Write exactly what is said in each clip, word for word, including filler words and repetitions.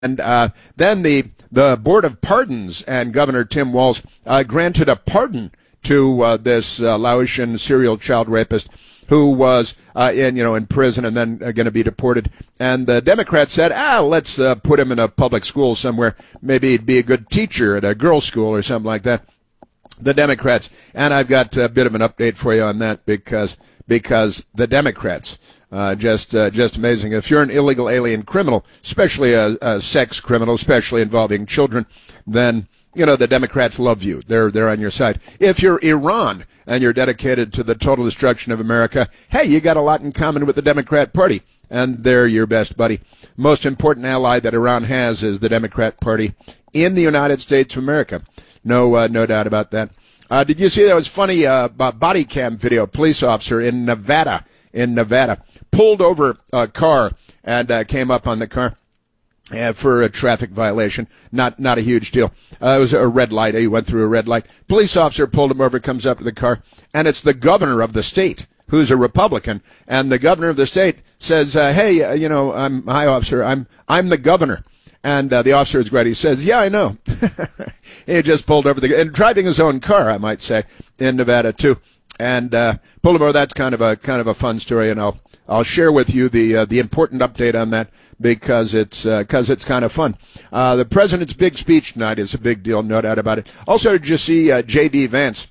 And uh, then the the Board of Pardons and Governor Tim Walz uh, granted a pardon to uh, this uh, Laotian serial child rapist who was uh, in you know in prison and then uh, going to be deported. And the Democrats said, ah, let's uh, put him in a public school somewhere. Maybe he'd be a good teacher at a girls' school or something like that. The Democrats, and I've got a bit of an update for you on that because because the Democrats. Uh, just, uh, just amazing. If you're an illegal alien criminal, especially a, a sex criminal, especially involving children, then, you know, the Democrats love you. They're, they're on your side. If you're Iran and you're dedicated to the total destruction of America, hey, you got a lot in common with the Democrat Party, and they're your best buddy. Most important ally that Iran has is the Democrat Party in the United States of America. No, uh, no doubt about that. Uh, did you see that was funny, uh, body cam video? Police officer in Nevada, in Nevada, pulled over a car and uh, came up on the car uh, for a traffic violation. Not not a huge deal. Uh, it was a red light. He went through a red light. Police officer pulled him over, comes up to the car, and it's the governor of the state, who's a Republican. And the governor of the state says, uh, hey, uh, you know, I'm, hi, officer, I'm I'm the governor. And uh, the officer is great. He says, yeah, I know. He just pulled over the, and driving his own car, I might say, in Nevada, too. And uh, pulled him over. That's kind of a kind of a fun story, and I'll I'll share with you the uh, the important update on that because it's because uh, it's kind of fun. Uh, the president's big speech tonight is a big deal, no doubt about it. Also, did you see uh, J D. Vance?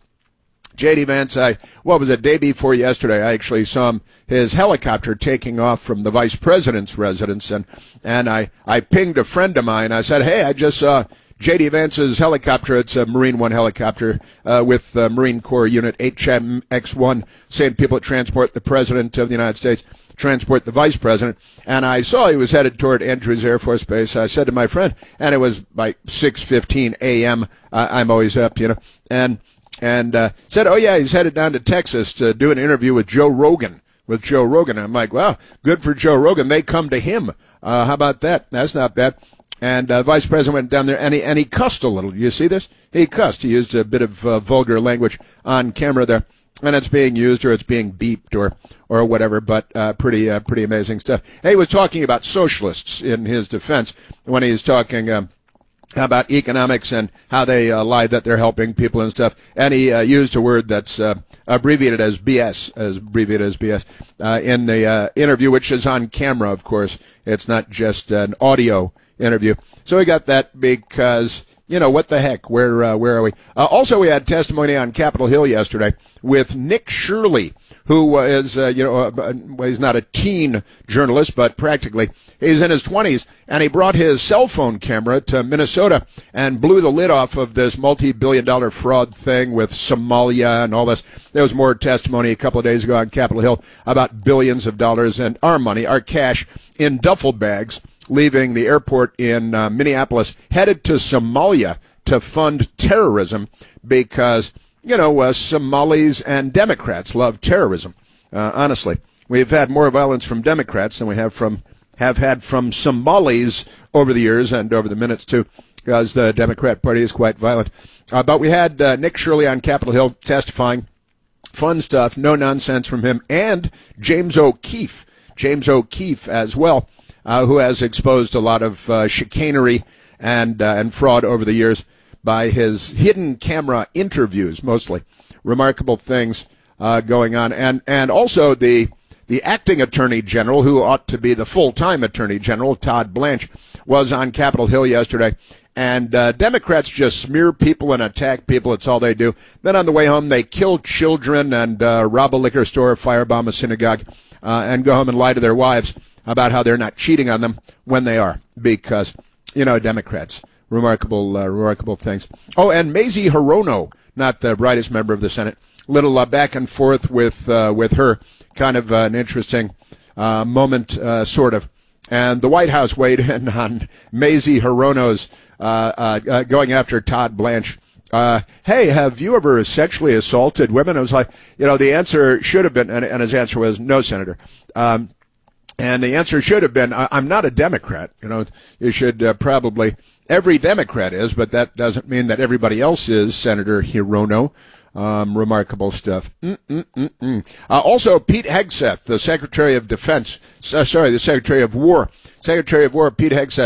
J D. Vance, I what was it, day before yesterday? I actually saw him, his helicopter taking off from the vice president's residence, and and I I pinged a friend of mine. I said, hey, I just saw J D. Vance's helicopter. It's a Marine One helicopter uh, with uh, Marine Corps Unit H M X one, same people that transport the President of the United States, transport the Vice President. And I saw he was headed toward Andrews Air Force Base. I said to my friend, and it was like six fifteen a.m. Uh, I'm always up, you know, and and uh, said, oh, yeah, he's headed down to Texas to do an interview with Joe Rogan, with Joe Rogan. And I'm like, wow, good for Joe Rogan. They come to him. Uh, how about that? That's not bad. And uh, Vice President went down there, and he, and he cussed a little. You see this? He cussed. He used a bit of uh, vulgar language on camera there, and it's being used or it's being beeped or or whatever, but uh, pretty uh, pretty amazing stuff. He was talking about socialists in his defense when he's talking uh, about economics and how they uh, lie that they're helping people and stuff. And he uh, used a word that's uh, abbreviated as B S, as abbreviated as B S, uh, in the uh, interview, which is on camera, of course. It's not just an audio interview. So we got that because, you know, what the heck? Where uh, where are we? Uh, also, we had testimony on Capitol Hill yesterday with Nick Shirley, who uh, is, uh, you know, uh, well, he's not a teen journalist, but practically he's in his twenties, and he brought his cell phone camera to Minnesota and blew the lid off of this multi-billion dollar fraud thing with Somalia and all this. There was more testimony a couple of days ago on Capitol Hill about billions of dollars and our money, our cash, in duffel bags, leaving the airport in uh, Minneapolis, headed to Somalia to fund terrorism because, you know, uh, Somalis and Democrats love terrorism. Uh, honestly, we've had more violence from Democrats than we have from have had from Somalis over the years and over the minutes, too, because the Democrat Party is quite violent. Uh, but we had uh, Nick Shirley on Capitol Hill testifying. Fun stuff, no nonsense from him. And James O'Keefe, James O'Keefe as well. Uh, who has exposed a lot of uh, chicanery and uh, and fraud over the years by his hidden camera interviews, mostly. Remarkable things uh, going on. And and also the the acting attorney general, who ought to be the full-time attorney general, Todd Blanche, was on Capitol Hill yesterday. And uh, Democrats just smear people and attack people. It's all they do. Then on the way home, they kill children and uh, rob a liquor store, firebomb a synagogue, uh, and go home and lie to their wives about how they're not cheating on them when they are, because, you know, Democrats, remarkable, uh, remarkable things. Oh, and Mazie Hirono, not the brightest member of the Senate, little uh, back and forth with uh, with her, kind of uh, an interesting uh, moment, uh, sort of. And the White House weighed in on Mazie Hirono's uh, uh, uh, going after Todd Blanche. Uh, hey, have you ever sexually assaulted women? I was like, you know, the answer should have been, and, and his answer was no, Senator. Um, And the answer should have been, I'm not a Democrat. You know, you should uh, probably, every Democrat is, but that doesn't mean that everybody else is, Senator Hirono. Um, remarkable stuff. Mm-mm-mm-mm. Uh, also, Pete Hegseth, the Secretary of Defense, uh, sorry, the Secretary of War, Secretary of War Pete Hegseth,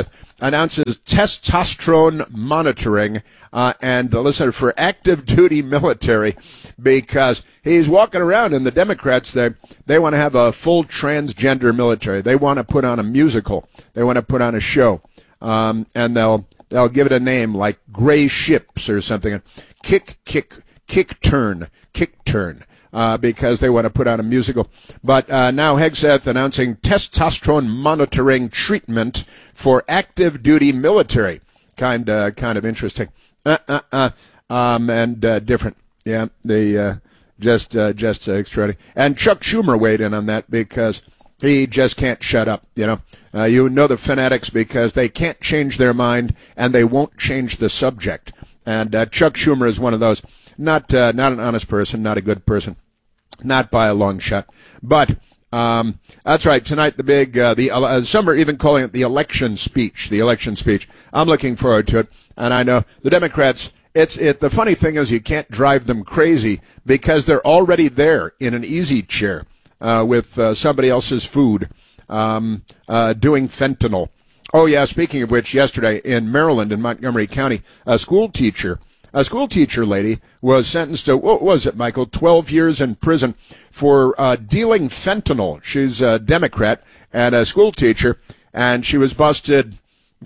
announces testosterone monitoring uh, and, uh, listen, for active duty military, because he's walking around, and the Democrats, they, they want to have a full transgender military. They want to put on a musical. They want to put on a show. Um, and they'll they'll give it a name like Gray Ships or something. Kick, kick, kick turn, kick turn. Uh, because they want to put on a musical. But uh, now Hegseth announcing testosterone monitoring treatment for active duty military. Kind of, kind of interesting. Uh, uh, uh, um, and uh, different. Yeah, the uh, just, uh, just uh, extraordinary. And Chuck Schumer weighed in on that because he just can't shut up. You know, uh, you know the fanatics because they can't change their mind and they won't change the subject. And uh, Chuck Schumer is one of those. Not, uh, not an honest person, not a good person. Not by a long shot. But um, that's right. Tonight, the big, uh, the uh, some are even calling it the election speech. The election speech. I'm looking forward to it. And I know the Democrats, it's it. The funny thing is you can't drive them crazy because they're already there in an easy chair uh, with uh, somebody else's food um, uh, doing fentanyl. Oh, yeah, speaking of which, yesterday in Maryland, in Montgomery County, a school teacher A school teacher lady was sentenced to, what was it, Michael, twelve years in prison for uh, dealing fentanyl. She's a Democrat and a school teacher, and she was busted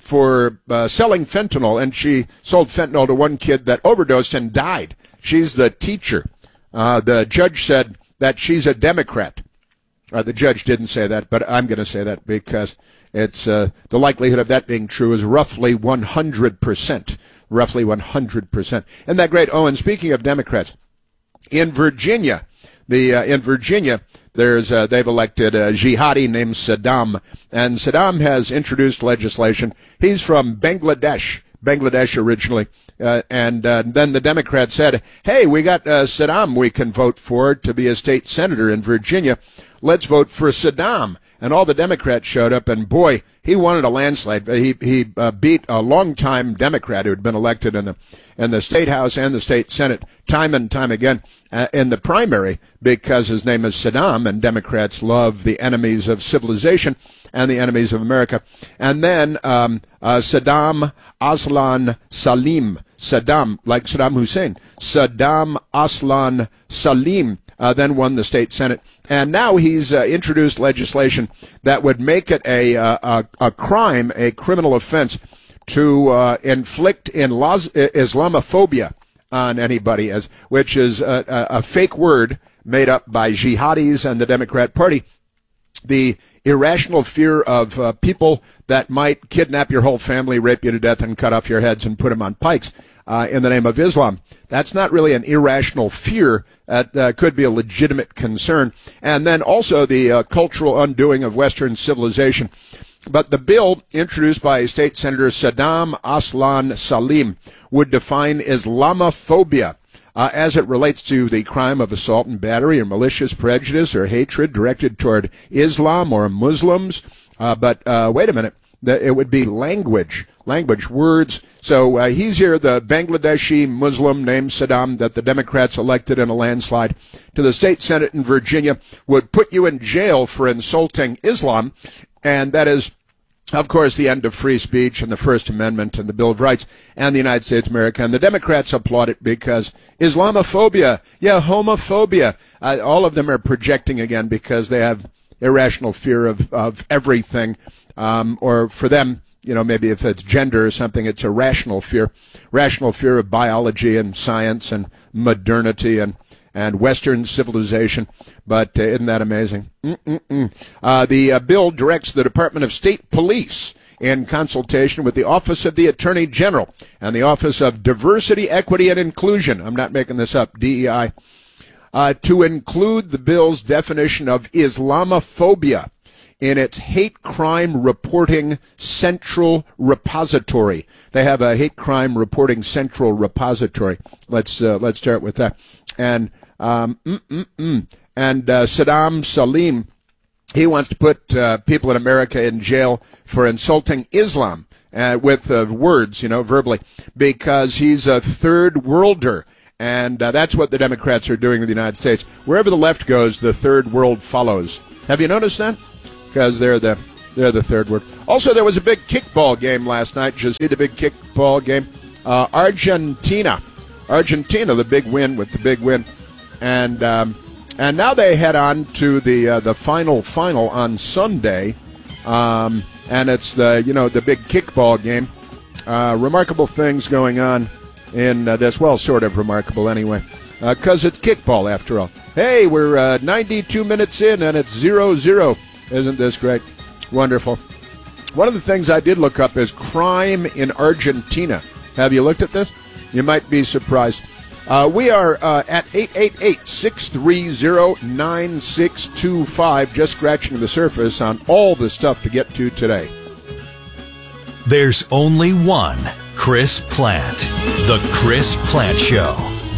for uh, selling fentanyl, and she sold fentanyl to one kid that overdosed and died. She's the teacher. Uh, the judge said that she's a Democrat. Uh, the judge didn't say that, but I'm going to say that because it's uh, the likelihood of that being true is roughly one hundred percent. Roughly one hundred percent. Isn't that great? Oh, and speaking of Democrats, in Virginia, the uh, in Virginia, there's uh, they've elected a jihadi named Saddam, and Saddam has introduced legislation. He's from Bangladesh, Bangladesh originally, uh, and uh, then the Democrats said, "Hey, we got uh, Saddam we can vote for to be a state senator in Virginia. Let's vote for Saddam." And all the Democrats showed up, and boy, he wanted a landslide. He he uh, beat a longtime Democrat who had been elected in the in the state house and the state senate time and time again uh, in the primary because his name is Saddam, and Democrats love the enemies of civilization and the enemies of America. And then um, uh, Saddam Aslan Salim, Saddam, like Saddam Hussein, Saddam Aslan Salim. Uh, then won the state senate, and now he's uh, introduced legislation that would make it a uh, a, a crime, a criminal offense, to uh, inflict in Las- Islamophobia on anybody, as which is a, a, a fake word made up by jihadis and the Democrat Party. The irrational fear of uh, people that might kidnap your whole family, rape you to death, and cut off your heads and put them on pikes uh, in the name of Islam. That's not really an irrational fear. That uh, could be a legitimate concern. And then also the uh, cultural undoing of Western civilization. But the bill introduced by State Senator Saddam Aslan Salim would define Islamophobia uh, as it relates to the crime of assault and battery or malicious prejudice or hatred directed toward Islam or Muslims. Uh, but uh, wait a minute. It would be language, language, words. So uh, he's here, the Bangladeshi Muslim named Saddam that the Democrats elected in a landslide to the state senate in Virginia would put you in jail for insulting Islam. And that is, of course, the end of free speech and the First Amendment and the Bill of Rights and the United States of America. And the Democrats applaud it because Islamophobia, yeah, homophobia, uh, all of them are projecting again because they have irrational fear of, of everything. Um, or for them, you know, maybe if it's gender or something, it's a rational fear, rational fear of biology and science and modernity and, and Western civilization. But uh, isn't that amazing? Mm-mm-mm. Uh, the uh, bill directs the Department of State Police in consultation with the Office of the Attorney General and the Office of Diversity, Equity, and Inclusion. I'm not making this up, D E I, uh, to include the bill's definition of Islamophobia in its hate crime reporting central repository. They have a hate crime reporting central repository. Let's uh, let's start with that. And um, mm, mm, mm. and uh, Saddam Salim, he wants to put uh, people in America in jail for insulting Islam uh, with uh, words, you know, verbally, because he's a third worlder. And uh, that's what the Democrats are doing in the United States. Wherever the left goes, the third world follows. Have you noticed that? Because they're the They're the third word. Also, there was a big kickball game last night. Did you see the big kickball game? Uh, Argentina. Argentina, the big win with the big win. And um, and now they head on to the uh, the final final on Sunday. Um, and it's the, you know, the big kickball game. Uh, remarkable things going on in uh, this. Well, sort of remarkable anyway. Because uh, it's kickball, after all. Hey, we're uh, ninety-two minutes in, and it's zero zero. Isn't this great? Wonderful. One of the things I did look up is crime in Argentina. Have you looked at this? You might be surprised. Uh, we are uh, at eight eight eight, six three zero, nine six two five, just scratching the surface on all the stuff to get to today. There's only one Chris Plante. The Chris Plante Show.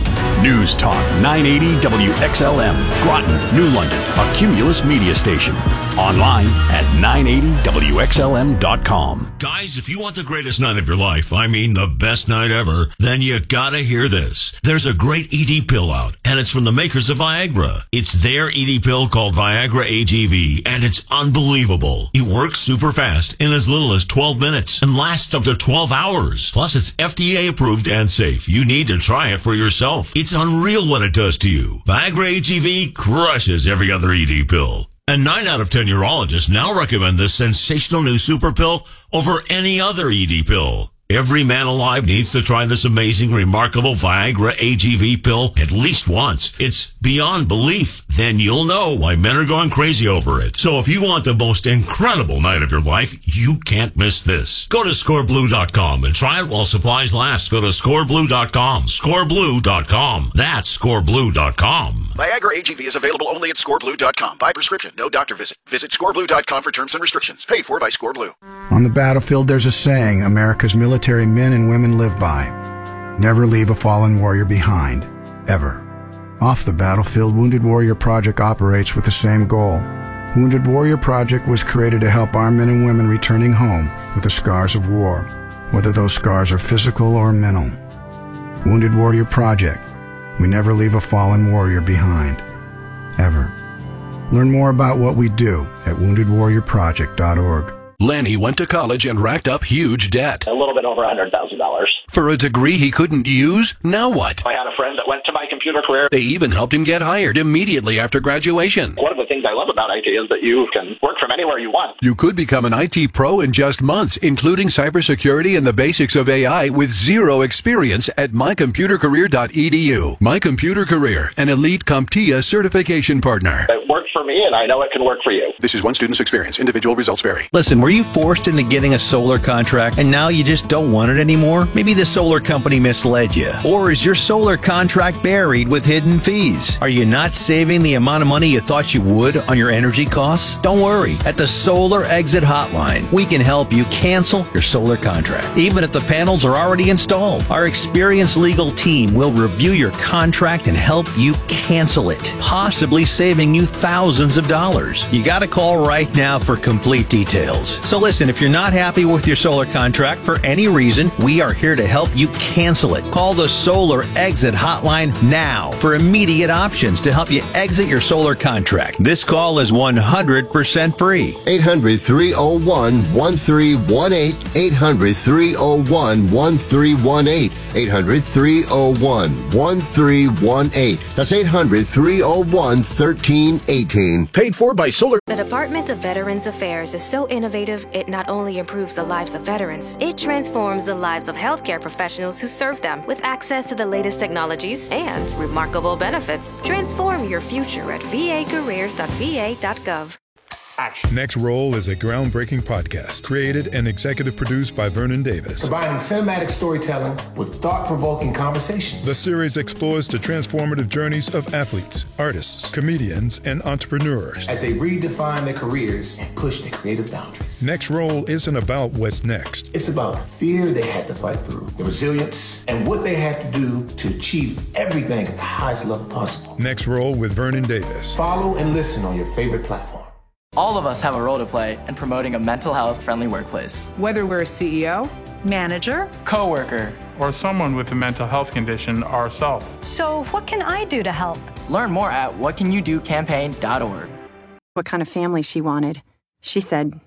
News Talk nine eighty W X L M, Groton, New London, a Cumulus media station. Online at nine eighty W X L M dot com. Guys, if you want the greatest night of your life, I mean the best night ever, then you gotta hear this. There's a great E D pill out, and it's from the makers of Viagra. It's their E D pill called Viagra A G V, and it's unbelievable. It works super fast in as little as twelve minutes and lasts up to twelve hours. Plus, it's F D A approved and safe. You need to try it for yourself. It's unreal what it does to you. Viagra A G V crushes every other E D pill. And nine out of ten urologists now recommend this sensational new super pill over any other E D pill. Every man alive needs to try this amazing, remarkable Viagra A G V pill at least once. It's beyond belief. Then you'll know why men are going crazy over it. So if you want the most incredible night of your life, you can't miss this. Go to score blue dot com and try it while supplies last. Go to score blue dot com. score blue dot com. That's score blue dot com. Viagra A G V is available only at score blue dot com. By prescription, no doctor visit. Visit score blue dot com for terms and restrictions. Paid for by ScoreBlue. On the battlefield, there's a saying America's military men and women live by. Never leave a fallen warrior behind. Ever. Off the battlefield, Wounded Warrior Project operates with the same goal. Wounded Warrior Project was created to help our men and women returning home with the scars of war, whether those scars are physical or mental. Wounded Warrior Project. We never leave a fallen warrior behind. Ever. Learn more about what we do at wounded warrior project dot org. Lenny went to college and racked up huge debt. A little bit over one hundred thousand dollars. For a degree he couldn't use? Now what? I had a friend that went to My Computer Career. They even helped him get hired immediately after graduation. One of the things I love about I T is that you can work from anywhere you want. You could become an I T pro in just months, including cybersecurity and the basics of A I with zero experience at my computer career dot e d u. My Computer Career, an elite CompTIA certification partner. It worked for me, and I know it can work for you. This is one student's experience. Individual results vary. Listen, were you forced into getting a solar contract and now you just don't want it anymore? Maybe the solar company misled you. Or is your solar contract buried with hidden fees? Are you not saving the amount of money you thought you would on your energy costs? Don't worry. At the Solar Exit Hotline, we can help you cancel your solar contract, even if the panels are already installed. Our experienced legal team will review your contract and help you cancel it, possibly saving you thousands of dollars. You got to call right now for complete details. So listen, if you're not happy with your solar contract for any reason, we are here to help you cancel it. Call the Solar Exit Hotline now for immediate options to help you exit your solar contract. This call is one hundred percent free. eight hundred, three oh one, one three one eight. eight hundred, three oh one, one three one eight. eight hundred, three oh one, one three one eight. That's eight hundred, three oh one, one three one eight. Paid for by Solar. The Department of Veterans Affairs is so innovative, it not only improves the lives of veterans, it transforms the lives of healthcare professionals who serve them with access to the latest technologies and remarkable benefits. Transform your future at v a careers dot v a dot gov. Action. Next Roll is a groundbreaking podcast created and executive produced by Vernon Davis. Combining cinematic storytelling with thought-provoking conversations. The series explores the transformative journeys of athletes, artists, comedians, and entrepreneurs as they redefine their careers and push their creative boundaries. Next Roll isn't about what's next. It's about the fear they had to fight through, the resilience, and what they had to do to achieve everything at the highest level possible. Next Roll with Vernon Davis. Follow and listen on your favorite platform. All of us have a role to play in promoting a mental health friendly workplace. Whether we're a C E O, manager, coworker, or someone with a mental health condition ourselves. So what can I do to help? Learn more at what can you do campaign dot org. What kind of family she wanted. She said,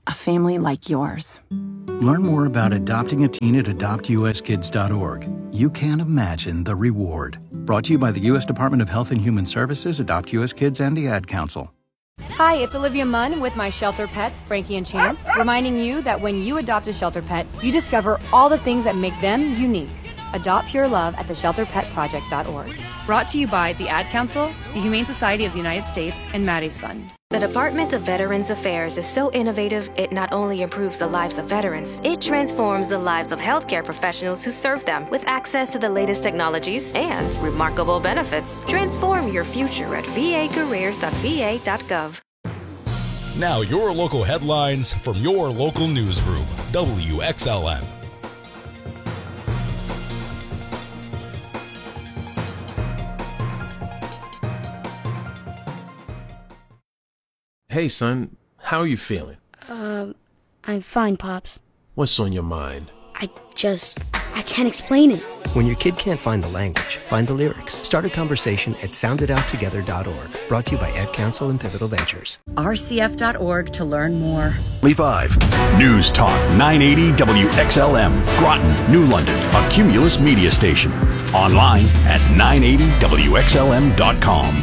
a family like yours. Learn more about adopting a teen at adopt u s kids dot org. You can't imagine the reward. Brought to you by the U S Department of Health and Human Services, Adopt U S Kids, and the Ad Council. Hi, it's Olivia Munn with my shelter pets, Frankie and Chance, reminding you that when you adopt a shelter pet, you discover all the things that make them unique. Adopt pure love at the shelter pet project dot org. Brought to you by the Ad Council, the Humane Society of the United States, and Maddie's Fund. The Department of Veterans Affairs is so innovative, it not only improves the lives of veterans, it transforms the lives of healthcare professionals who serve them with access to the latest technologies and remarkable benefits. Transform your future at v a careers dot v a dot gov. Now your local headlines from your local newsroom, W X L M. Hey, son, how are you feeling? Um, I'm fine, Pops. What's on your mind? I just, I can't explain it. When your kid can't find the language, find the lyrics. Start a conversation at sound it out together dot org. Brought to you by Ad Council and Pivotal Ventures. R C F dot org to learn more. Five. News Talk nine eighty W X L M. Groton, New London, a Cumulus media station. Online at nine eighty W X L M dot com.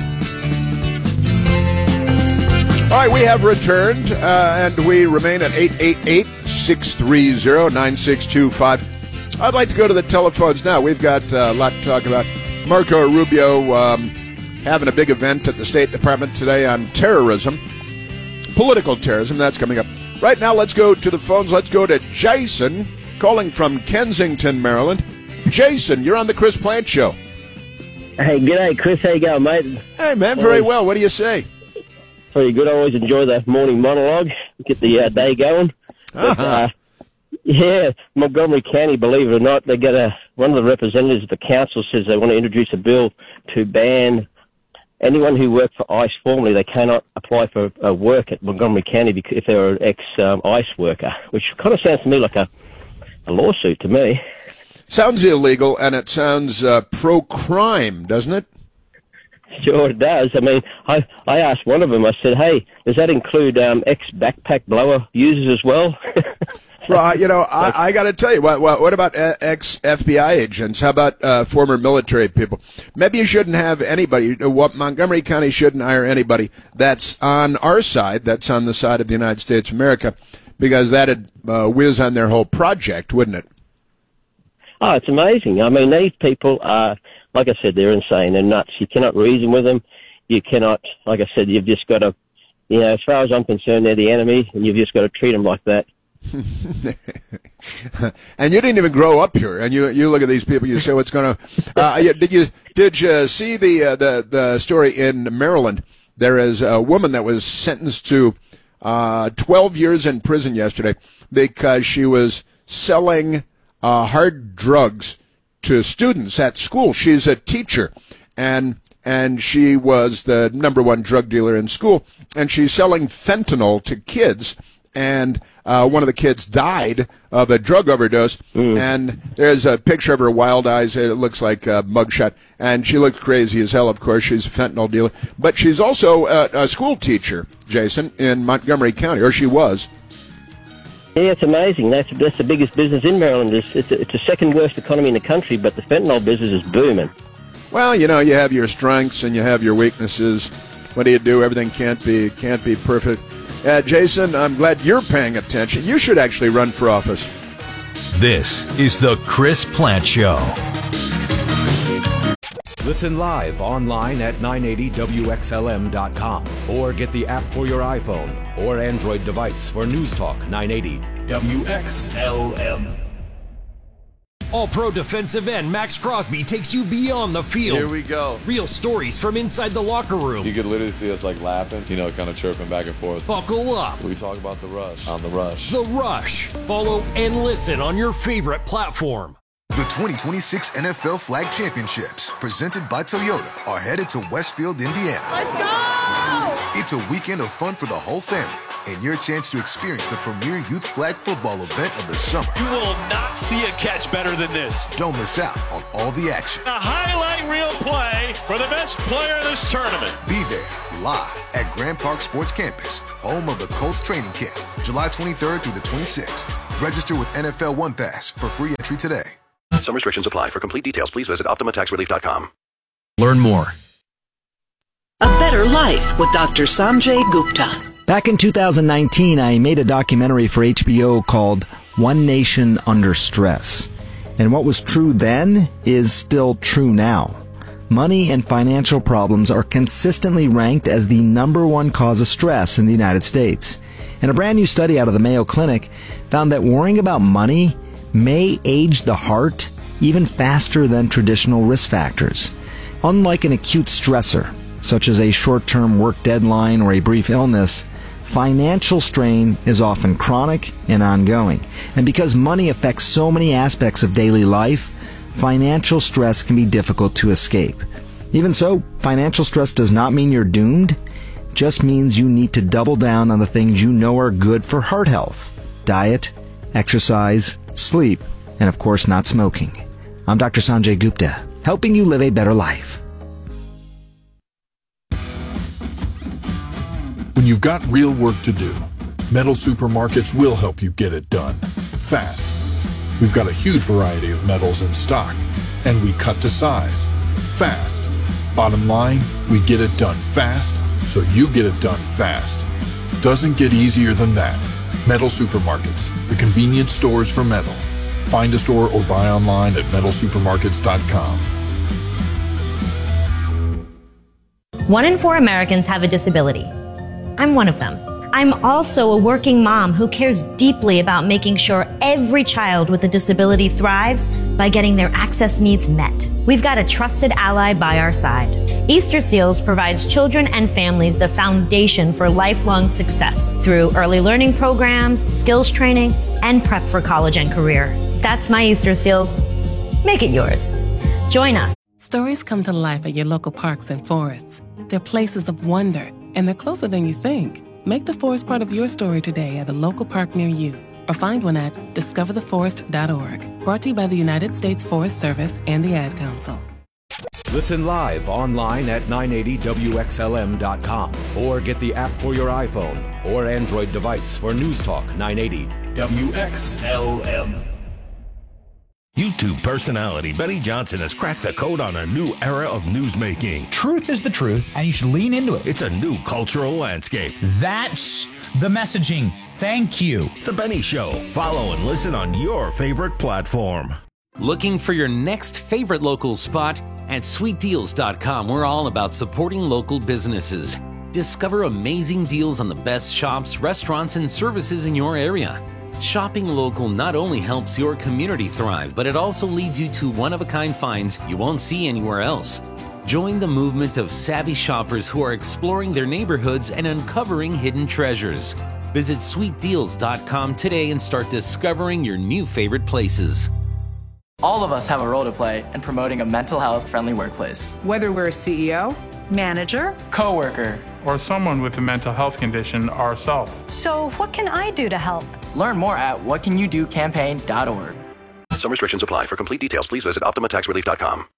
All right, we have returned, uh, and we remain at eight eight eight, six three zero, nine six two five. I'd like to go to the telephones now. We've got uh, a lot to talk about. Marco Rubio um, having a big event at the State Department today on terrorism, political terrorism. That's coming up. Right now, let's go to the phones. Let's go to Jason, calling from Kensington, Maryland. Jason, you're on the Chris Plant Show. Hey, g'day, Chris. How you going, mate? Hey, man, very well. What do you say? Pretty good. I always enjoy the morning monologue, get the uh, day going. Uh-huh. But, uh, yeah, Montgomery County, believe it or not, they got a, one of the representatives of the council says they want to introduce a bill to ban anyone who worked for ICE formerly. They cannot apply for uh, work at Montgomery County because, if they're an ex-ICE um, worker, which kind of sounds to me like a, a lawsuit to me. Sounds illegal, and it sounds uh, pro-crime, doesn't it? Sure it does. I mean, I, I asked one of them, I said, hey, does that include um, ex-backpack blower users as well? Well, you know, I, I got to tell you, what, what, what about ex-F B I agents? How about uh, former military people? Maybe you shouldn't have anybody. What Montgomery County shouldn't hire anybody that's on our side, that's on the side of the United States of America, because that'd uh, whiz on their whole project, wouldn't it? Oh, it's amazing. I mean, these people are, like I said, they're insane. They're nuts. You cannot reason with them. You cannot, like I said, you've just got to, you know, as far as I'm concerned, they're the enemy, and you've just got to treat them like that. And you didn't even grow up here, and you you look at these people, you say, what's going to, uh, did you did you see the, uh, the, the story in Maryland? There is a woman that was sentenced to uh, twelve years in prison yesterday because she was selling uh, hard drugs to students at school. She's a teacher, and and she was the number one drug dealer in school, and she's selling fentanyl to kids, and uh, one of the kids died of a drug overdose, mm. and there's a picture of her wild eyes. It looks like a mugshot, and she looks crazy as hell, of course. She's a fentanyl dealer, but she's also a, a school teacher, Jason, in Montgomery County, or she was. Yeah, it's amazing. That's that's the biggest business in Maryland. It's, it's, it's the second worst economy in the country, but the fentanyl business is booming. Well, you know, you have your strengths and you have your weaknesses. What do you do? Everything can't be can't be perfect. Uh, Jason, I'm glad you're paying attention. You should actually run for office. This is the Chris Plant Show. Listen live online at nine eighty W X L M dot com or get the app for your iPhone or Android device for News Talk nine eighty W X L M. All-Pro defensive end Max Crosby takes you beyond the field. Here we go. Real stories from inside the locker room. You could literally see us like laughing, you know, kind of chirping back and forth. Buckle up. We talk about the rush on the rush. The Rush. Follow and listen on your favorite platform. The twenty twenty-six N F L Flag Championships, presented by Toyota, are headed to Westfield, Indiana. Let's go! It's a weekend of fun for the whole family. and your chance to experience the premier youth flag football event of the summer. You will not see a catch better than this. Don't miss out on all the action. A highlight reel play for the best player of this tournament. Be there live at Grand Park Sports Campus, home of the Colts training camp, July twenty-third through the twenty-sixth. Register with N F L One Pass for free entry today. Some restrictions apply. For complete details, please visit Optima Tax Relief dot com. Learn more. A Better Life with Doctor Sanjay Gupta. Back in two thousand nineteen, I made a documentary for H B O called One Nation Under Stress. And what was true then is still true now. Money and financial problems are consistently ranked as the number one cause of stress in the United States. And a brand new study out of the Mayo Clinic found that worrying about money may age the heart even faster than traditional risk factors. Unlike an acute stressor, such as a short-term work deadline or a brief illness, financial strain is often chronic and ongoing. And because money affects so many aspects of daily life, financial stress can be difficult to escape. Even so, financial stress does not mean you're doomed. It just means you need to double down on the things you know are good for heart health: diet, exercise, sleep, and of course not smoking. I'm Doctor Sanjay Gupta, helping you live a better life. When you've got real work to do, Metal Supermarkets will help you get it done fast. We've got a huge variety of metals in stock, and we cut to size fast. Bottom line, we get it done fast, so you get it done fast. Doesn't get easier than that. Metal Supermarkets, the convenience stores for metal. Find a store or buy online at metal supermarkets dot com. One in four Americans have a disability. I'm one of them. I'm also a working mom who cares deeply about making sure every child with a disability thrives by getting their access needs met. We've got a trusted ally by our side. Easter Seals provides children and families the foundation for lifelong success through early learning programs, skills training, and prep for college and career. That's my Easter Seals. Make it yours. Join us. Stories come to life at your local parks and forests. They're places of wonder, and they're closer than you think. Make the forest part of your story today at a local park near you, or find one at discover the forest dot org. Brought to you by the United States Forest Service and the Ad Council. Listen live online at nine eighty W X L M dot com or get the app for your iPhone or Android device for News Talk nine eighty W X L M. YouTube personality Benny Johnson has cracked the code on a new era of newsmaking. Truth is the truth, and you should lean into it. It's a new cultural landscape. That's the messaging. Thank you. The Benny Show. Follow and listen on your favorite platform. Looking for your next favorite local spot? At sweet deals dot com, we're all about supporting local businesses. Discover amazing deals on the best shops, restaurants, and services in your area. Shopping local not only helps your community thrive, but it also leads you to one-of-a-kind finds you won't see anywhere else. Join the movement of savvy shoppers who are exploring their neighborhoods and uncovering hidden treasures. Visit sweet deals dot com today and start discovering your new favorite places. All of us have a role to play in promoting a mental health friendly workplace. Whether we're a C E O, manager, coworker, or someone with a mental health condition ourselves. So what can I do to help? Learn more at what can you do campaign dot org. Some restrictions apply. For complete details, please visit Optima Tax Relief dot com.